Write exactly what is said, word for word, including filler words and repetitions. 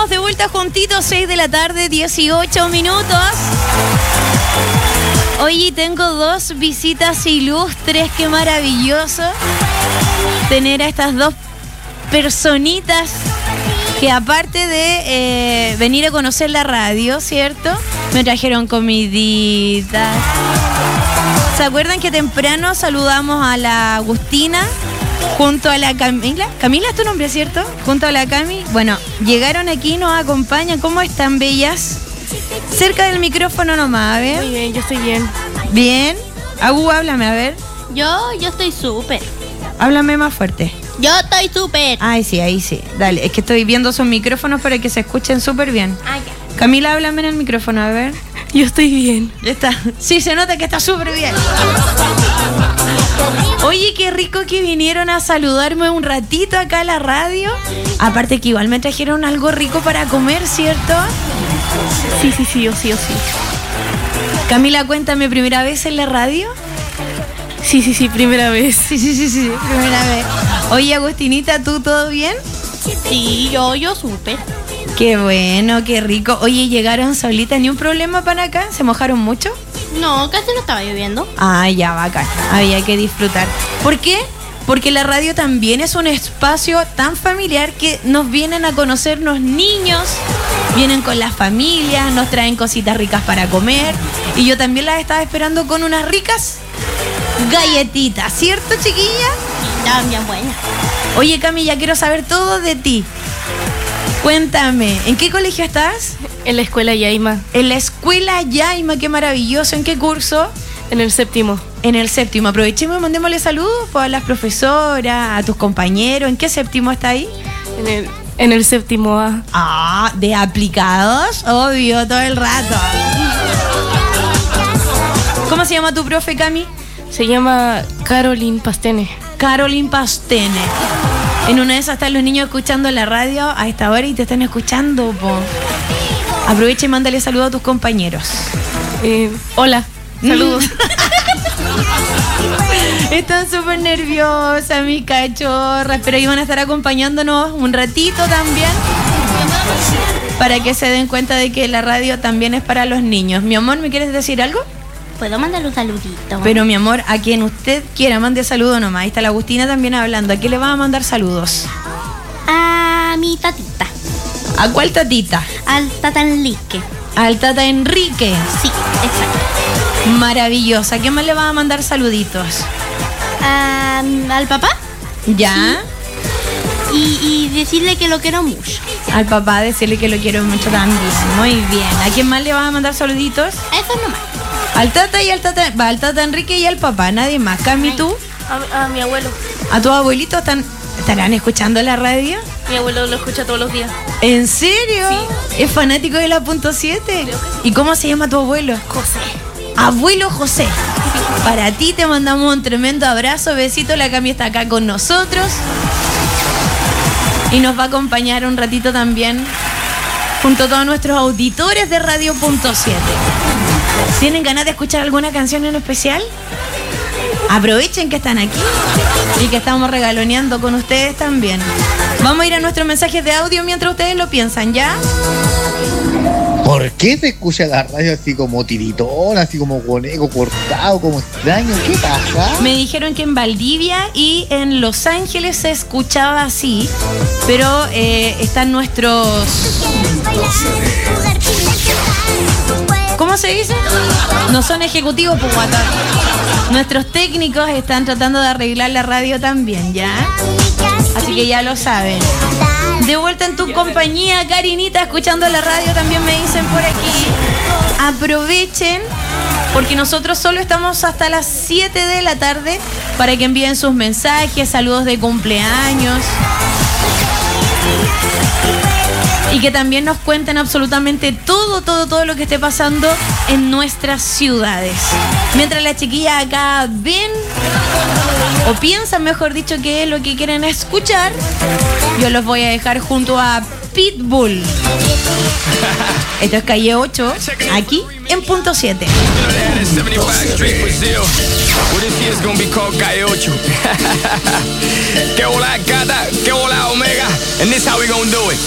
estamos de vuelta juntitos, seis de la tarde, dieciocho minutos. Hoy tengo dos visitas ilustres, qué maravilloso tener a estas dos personitas que aparte de eh, venir a conocer la radio, ¿cierto? Me trajeron comiditas. ¿Se acuerdan que temprano saludamos a la Agustina junto a la Camila? Camila es tu nombre, ¿cierto? Junto a la Cami. Bueno, llegaron aquí, nos acompañan. ¿Cómo están, bellas? Cerca del micrófono nomás, a ver. Muy bien, yo estoy bien. Bien. Agu, háblame, a ver. Yo, yo estoy súper. Háblame más fuerte. Yo estoy súper. Ay, sí, ahí sí. Dale, es que estoy viendo sus micrófonos para que se escuchen súper bien. Ah, ya. Camila, háblame en el micrófono, a ver. Yo estoy bien. Ya está. Sí, se nota que está súper bien. Oye, qué rico que vinieron a saludarme un ratito acá a la radio. Aparte que igual me trajeron algo rico para comer, ¿cierto? Sí, sí, sí, yo sí, yo sí. Camila, cuéntame, ¿primera vez en la radio? Sí, sí, sí, primera vez. Sí, sí, sí, sí, primera vez. Oye, Agustinita, ¿tú todo bien? Sí, yo, yo súper. Qué bueno, qué rico. Oye, ¿llegaron solitas? ¿Ni un problema para acá? ¿Se mojaron mucho? No, casi no estaba lloviendo. Ah, ya, bacán. Había que disfrutar. ¿Por qué? Porque la radio también es un espacio tan familiar que nos vienen a conocernos niños, vienen con las familias, nos traen cositas ricas para comer. Y yo también las estaba esperando con unas ricas galletitas, ¿cierto, chiquilla? Estaban bien buenas. Oye, Cami, ya quiero saber todo de ti. Cuéntame, ¿en qué colegio estás? En la escuela Yaima. En la escuela Yaima, qué maravilloso. ¿En qué curso? En el séptimo. En el séptimo. Aprovechemos y mandémosle saludos pues, a las profesoras, a tus compañeros. ¿En qué séptimo está ahí? En el, en el séptimo A. Ah, de aplicados, obvio, todo el rato. ¿Cómo se llama tu profe, Cami? Se llama Caroline Pastene. Caroline Pastene. En una de esas están los niños escuchando la radio a esta hora y te están escuchando, po. Aprovecha y mándale saludos a tus compañeros. Eh, hola, saludos. Están súper nerviosas, mis cachorras, pero iban a estar acompañándonos un ratito también para que se den cuenta de que la radio también es para los niños. Mi amor, ¿me quieres decir algo? ¿Puedo mandar un saludito? Pero mi amor, a quien usted quiera, mande saludo nomás. Ahí está la Agustina también hablando. ¿A quién le va a mandar saludos? A mi tatita. ¿A cuál tatita? Al tata Enrique. Al tata Enrique. Sí, exacto. Maravillosa. ¿A quién más le va a mandar saluditos? A, al papá. ¿Ya? Y, y decirle que lo quiero mucho. Al papá decirle que lo quiero mucho también. Muy bien. ¿A quién más le va a mandar saluditos? Eso nomás. Al tata y al tata, va, al tata Enrique y al papá, nadie más. Cami, ¿tú? A, a mi abuelo. ¿A tus abuelitos están, estarán escuchando la radio? Mi abuelo lo escucha todos los días. ¿En serio? Sí. ¿Es fanático de la punto siete? ¿Y cómo se llama tu abuelo? José. Abuelo José. Para ti te mandamos un tremendo abrazo, besito. La Cami está acá con nosotros y nos va a acompañar un ratito también junto a todos nuestros auditores de Radio Punto siete. ¿Tienen ganas de escuchar alguna canción en especial? Aprovechen que están aquí y que estamos regaloneando con ustedes también. Vamos a ir a nuestros mensajes de audio mientras ustedes lo piensan, ¿ya? ¿Por qué se escucha la radio así como tiritón, así como con eco cortado, como extraño? ¿Qué pasa? Me dijeron que en Valdivia y en Los Ángeles se escuchaba así, pero eh, están nuestros... ¿Cómo se dice? No son ejecutivos, pues guata. Nuestros técnicos están tratando de arreglar la radio también, ¿ya? Así que ya lo saben. De vuelta en tu compañía, Karinita, escuchando la radio, también me dicen por aquí. Aprovechen, porque nosotros solo estamos hasta las siete de la tarde para que envíen sus mensajes, saludos de cumpleaños. Y que también nos cuenten absolutamente todo, todo, todo lo que esté pasando en nuestras ciudades. Mientras las chiquillas acá ven o piensan, mejor dicho, qué es lo que quieren escuchar, yo los voy a dejar junto a Pitbull. Esto es Calle ocho, aquí en Punto siete. Que hola gata, que hola omega, and this how we gonna do it.